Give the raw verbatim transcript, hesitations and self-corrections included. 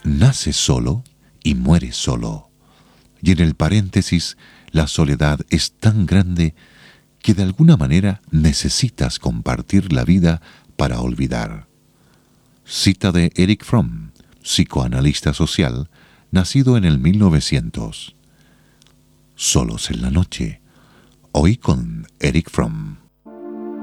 naces solo y mueres solo. Y en el paréntesis, la soledad es tan grande que de alguna manera necesitas compartir la vida para olvidar. Cita de Erich Fromm, psicoanalista social, nacido en el mil novecientos. Solos en la noche. Hoy con Erich Fromm.